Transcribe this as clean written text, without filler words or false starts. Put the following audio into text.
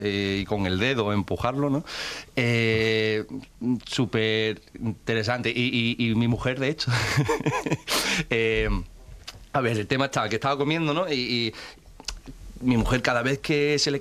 y con el dedo empujarlo, ¿no? Súper interesante. Y mi mujer, de hecho, eh, a ver, el tema estaba que estaba comiendo, ¿no? Y mi mujer cada vez que se le